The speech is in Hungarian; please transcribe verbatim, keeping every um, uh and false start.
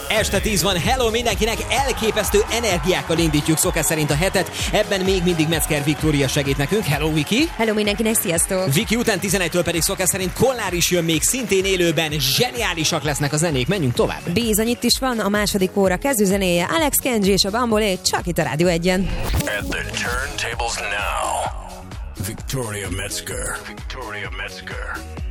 Este tíz van, hello mindenkinek, elképesztő energiákkal indítjuk szokás szerint a hetet, ebben még mindig Metzger Viktória segít nekünk, hello Viki! Hello mindenkinek, sziasztok! Viki után tizenegytől pedig szokás szerint Kollár is jön még szintén élőben, zseniálisak lesznek a zenék, menjünk tovább! Bizony, itt is van a második óra kezdőzenéje, Alex Kenji és a Bambolé, csak itt a Rádió egyen. At the turntables now, Victoria Metzger. Victoria Metzger.